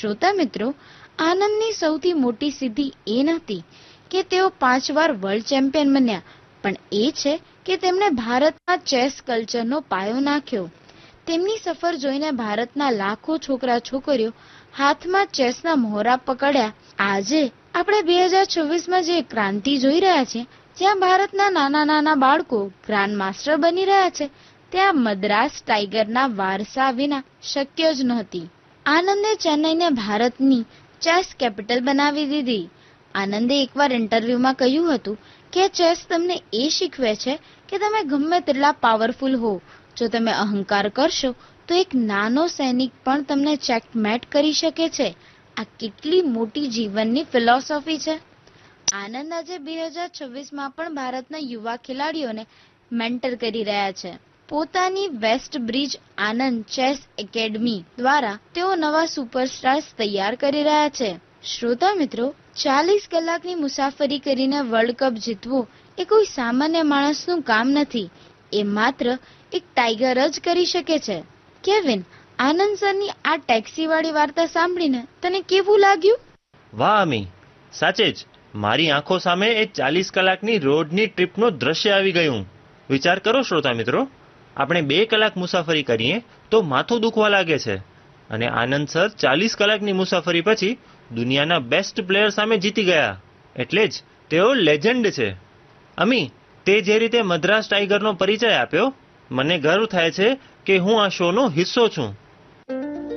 શ્રોતા મિત્રો, આનંદની સૌથી મોટી સિદ્ધિ એ નહોતી કે તેઓ 5 વાર વર્લ્ડ ચેમ્પિયન બન્યા, પણ એ છે કે તેમણે ભારતના ચેસ કલ્ચરનો પાયો નાખ્યો. તેમની સફર જોઈને ભારતના લાખો છોકરા છોકરીઓ હાથમાં ચેસના મોહરા પકડ્યા. આજે આપણે 2026માં જે ક્રાંતિ જોઈ રહ્યા છીએ, જ્યાં ભારતના નાના નાના બાળકો ગ્રાન્ડ માસ્ટર બની રહ્યા છે, ત્યાં મદ્રાસ ટાઈગરના વારસા વિના શક્ય જ નહોતી. આનંદે ચેન્નઈને ભારતની ચેસ કેપિટલ બનાવી દીધી. આનંદે એકવાર ઇન્ટરવ્યુમાં કહ્યું હતું કે ચેસ તમને એ શીખવે છે કે તમે ગમે તેટલા પાવરફુલ હો, જો તમે અહંકાર કરશો તો એક નાનો સૈનિક પણ તમને ચેકમેટ કરી શકે છે. આ કેટલી મોટી જીવનની ફિલોસોફી છે. આનંદ આજે 2026માં પણ ભારતના યુવા ખેલાડીઓને મેન્ટર કરી રહ્યા છે. પોતાની વેસ્ટ બ્રિજ આનંદ ચેસ એકેડમી દ્વારા તેઓ નવા સુપરસ્ટાર્સ તૈયાર કરી રહ્યા છે. શ્રોતા મિત્રો, 40 કલાકની મુસાફરી કરીને વર્લ્ડ કપ જીતવો એ કોઈ સામાન્ય માણસનું કામ નથી. એ માત્ર એક ટાઈગર જ કરી શકે છે. કેવિન, આનંદ સરની આ ટેક્સીવાળી વાર્તા સાંભળીને તને કેવું લાગ્યું? વાહ અમી, સાચે જ મારી આંખો સામે એ 40 કલાકની રોડની ટ્રીપનું દ્રશ્ય આવી ગયું. વિચાર કરો શ્રોતા મિત્રો, આપણે 2 કલાક મુસાફરી કરીએ તો માથું દુખવા લાગે છે, અને આનંદ સર 40 કલાકની મુસાફરી પછી દુનિયાના બેસ્ટ પ્લેયર સામે જીતી ગયા. એટલે જ તેઓ લેજેન્ડ છે. અમી, તે જે રીતે મદ્રાસ ટાઈગરનો પરિચય આપ્યો, મને ગર્વ થાય છે કે હું આ શોનો હિસ્સો છું.